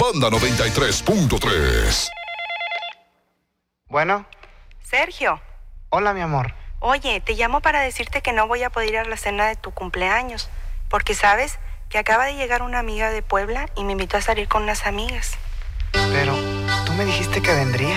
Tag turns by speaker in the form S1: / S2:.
S1: Banda 93.3.
S2: Bueno.
S3: Sergio.
S2: Hola, mi amor.
S3: Oye, te llamo para decirte que no voy a poder ir a la cena de tu cumpleaños, porque sabes que acaba de llegar una amiga de Puebla y me invitó a salir con unas amigas.
S2: Pero tú me dijiste que vendrías.